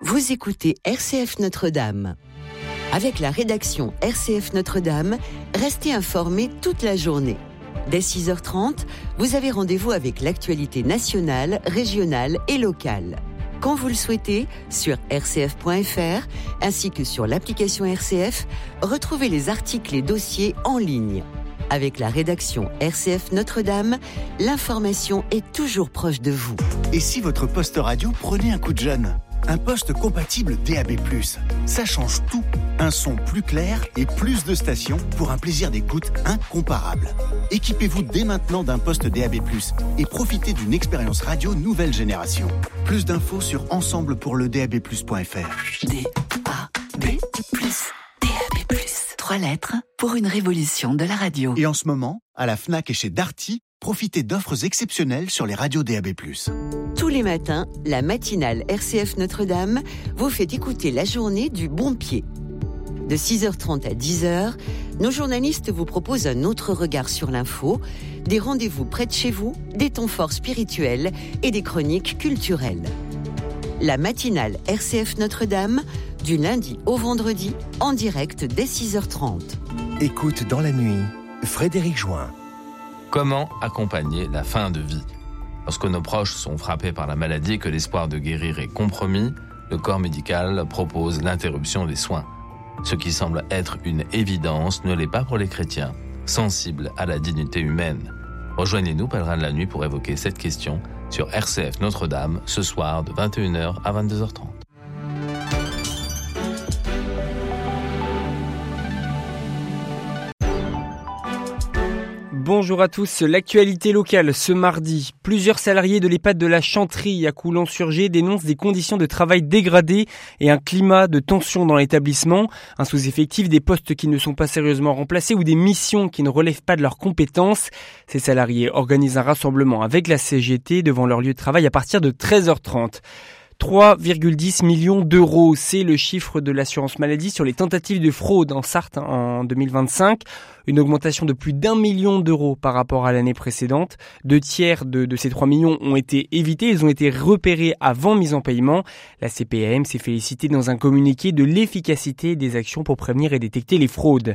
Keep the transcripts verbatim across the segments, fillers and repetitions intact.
Vous écoutez R C F Notre-Dame. Avec la rédaction R C F Notre-Dame, restez informés toute la journée. Dès six heures trente, vous avez rendez-vous avec l'actualité nationale, régionale et locale. Quand vous le souhaitez, sur r c f point f r, ainsi que sur l'application R C F, retrouvez les articles et dossiers en ligne. Avec la rédaction R C F Notre-Dame, l'information est toujours proche de vous. Et si votre poste radio prenait un coup de jeune ? Un poste compatible D A B plus, ça change tout. Un son plus clair et plus de stations pour un plaisir d'écoute incomparable. Équipez-vous dès maintenant d'un poste D A B plus et profitez d'une expérience radio nouvelle génération. Plus d'infos sur ensemble pour le d a b plus point f r. D A B plus, D A B plus. Trois lettres pour une révolution de la radio. Et en ce moment, à la Fnac et chez Darty, profitez d'offres exceptionnelles sur les radios D A B plus. Tous les matins, la matinale R C F Notre-Dame vous fait écouter la journée du bon pied. De six heures trente à dix heures, nos journalistes vous proposent un autre regard sur l'info, des rendez-vous près de chez vous, des temps forts spirituels et des chroniques culturelles. La matinale R C F Notre-Dame, du lundi au vendredi, en direct dès six heures trente. Écoute dans la nuit, Frédéric Join. Comment accompagner la fin de vie ? Lorsque nos proches sont frappés par la maladie et que l'espoir de guérir est compromis, le corps médical propose l'interruption des soins. Ce qui semble être une évidence ne l'est pas pour les chrétiens, sensibles à la dignité humaine. Rejoignez-nous, pèlerins de la nuit, pour évoquer cette question sur R C F Notre-Dame, ce soir de vingt et une heures à vingt-deux heures trente. Bonjour à tous, l'actualité locale ce mardi. Plusieurs salariés de l'EHPAD de la Chantrie à Coulon-sur-Gé dénoncent des conditions de travail dégradées et un climat de tension dans l'établissement, un sous-effectif, des postes qui ne sont pas sérieusement remplacés ou des missions qui ne relèvent pas de leurs compétences. Ces salariés organisent un rassemblement avec la C G T devant leur lieu de travail à partir de treize heures trente. trois virgule dix millions d'euros, c'est le chiffre de l'assurance maladie sur les tentatives de fraude en Sarthe en deux mille vingt-cinq. Une augmentation de plus d'un million d'euros par rapport à l'année précédente. Deux tiers de, de ces trois millions ont été évités, ils ont été repérés avant mise en paiement. La C P A M s'est félicitée dans un communiqué de l'efficacité des actions pour prévenir et détecter les fraudes.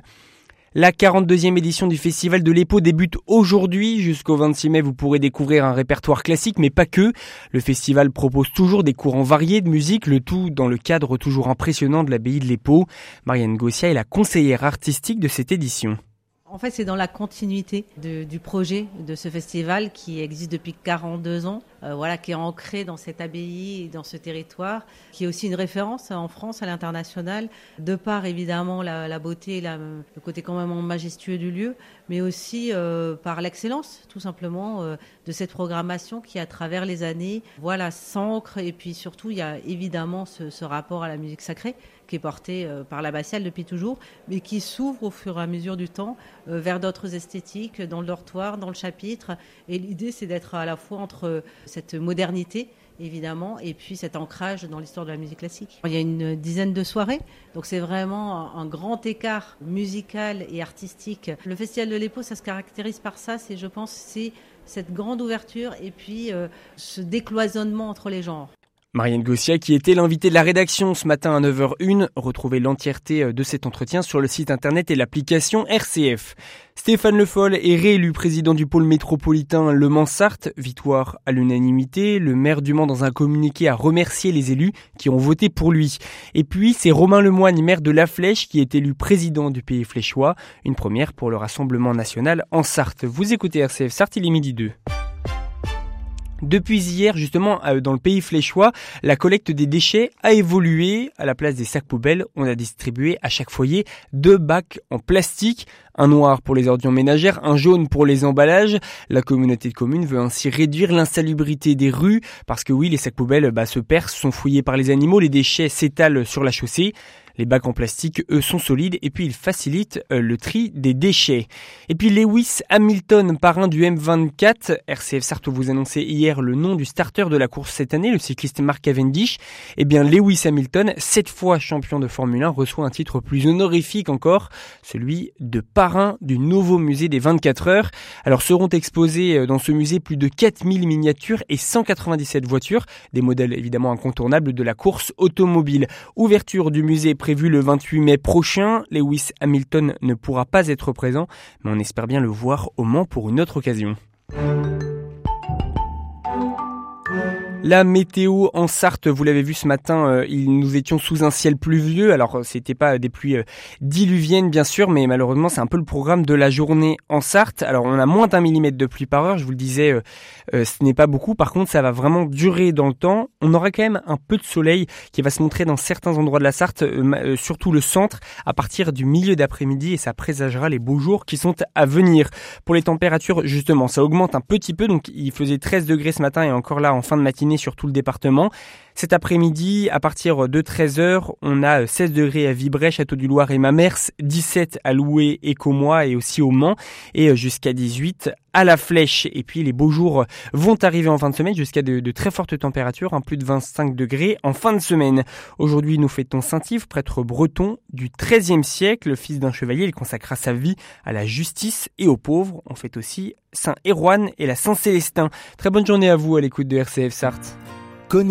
La quarante-deuxième édition du Festival de l'Épau débute aujourd'hui. Jusqu'au vingt-six mai, vous pourrez découvrir un répertoire classique, mais pas que. Le festival propose toujours des courants variés de musique, le tout dans le cadre toujours impressionnant de l'abbaye de l'Épau. Marianne Gossia est la conseillère artistique de cette édition. En fait, c'est dans la continuité de, du projet de ce festival qui existe depuis quarante-deux ans, euh, voilà, qui est ancré dans cette abbaye et dans ce territoire, qui est aussi une référence en France, à l'international, de par évidemment la, la beauté, la, le côté quand même majestueux du lieu, mais aussi euh, par l'excellence, tout simplement, euh, de cette programmation qui, à travers les années, voilà, s'ancre. Et puis surtout, il y a évidemment ce, ce rapport à la musique sacrée, qui est porté euh, par l'abbatiale depuis toujours, mais qui s'ouvre au fur et à mesure du temps euh, vers d'autres esthétiques, dans le dortoir, dans le chapitre. Et l'idée, c'est d'être à la fois entre cette modernité, évidemment, et puis cet ancrage dans l'histoire de la musique classique. Il y a une dizaine de soirées, donc c'est vraiment un, un grand écart musical et artistique. Le Festival de l'Épau, ça se caractérise par ça, c'est, je pense, c'est cette grande ouverture et puis euh, ce décloisonnement entre les genres. Marianne Gossia, qui était l'invitée de la rédaction ce matin à neuf heures une. Retrouvez l'entièreté de cet entretien sur le site internet et l'application R C F. Stéphane Le Foll est réélu président du pôle métropolitain Le Mans-Sarthe. Victoire à l'unanimité. Le maire du Mans, dans un communiqué, a remercié les élus qui ont voté pour lui. Et puis, c'est Romain Lemoigne, maire de La Flèche, qui est élu président du Pays fléchois. Une première pour le Rassemblement national en Sarthe. Vous écoutez R C F Sarthe, il est midi deux. Depuis hier, justement, dans le Pays fléchois, la collecte des déchets a évolué. À la place des sacs poubelles, on a distribué à chaque foyer deux bacs en plastique. Un noir pour les ordures ménagères, un jaune pour les emballages. La communauté de communes veut ainsi réduire l'insalubrité des rues. Parce que oui, les sacs poubelles bah, se percent, sont fouillés par les animaux, les déchets s'étalent sur la chaussée. Les bacs en plastique, eux, sont solides et puis ils facilitent euh, le tri des déchets. Et puis Lewis Hamilton, parrain du M vingt-quatre. R C F Sarthe vous annonçait hier le nom du starter de la course cette année, le cycliste Mark Cavendish. Eh bien, Lewis Hamilton, sept fois champion de Formule un, reçoit un titre plus honorifique encore, celui de parrain parrain du nouveau musée des vingt-quatre heures. Alors seront exposées dans ce musée plus de quatre mille miniatures et cent quatre-vingt-dix-sept voitures, des modèles évidemment incontournables de la course automobile. Ouverture du musée prévue le vingt-huit mai prochain. Lewis Hamilton ne pourra pas être présent, mais on espère bien le voir au Mans pour une autre occasion. La météo en Sarthe, vous l'avez vu ce matin, euh, nous étions sous un ciel pluvieux. Alors c'était pas des pluies euh, diluviennes bien sûr, mais malheureusement c'est un peu le programme de la journée en Sarthe. Alors on a moins d'un millimètre de pluie par heure, je vous le disais, euh, euh, ce n'est pas beaucoup. Par contre ça va vraiment durer dans le temps. On aura quand même un peu de soleil qui va se montrer dans certains endroits de la Sarthe, euh, euh, surtout le centre, à partir du milieu d'après-midi, et ça présagera les beaux jours qui sont à venir. Pour les températures, justement, ça augmente un petit peu, donc il faisait treize degrés ce matin et encore là en fin de matinée sur tout le département. Cet après-midi, à partir de treize heures, on a seize degrés à Vibré, Château-du-Loir et Mamers, dix-sept à Loué et Commois et aussi au Mans, et jusqu'à dix-huit à La Flèche. Et puis les beaux jours vont arriver en fin de semaine jusqu'à de, de très fortes températures, hein, plus de vingt-cinq degrés en fin de semaine. Aujourd'hui, nous fêtons Saint-Yves, prêtre breton du treizième siècle, fils d'un chevalier. Il consacra sa vie à la justice et aux pauvres. On fête aussi Saint Héroine et la Saint-Célestin. Très bonne journée à vous à l'écoute de R C F Sarthe.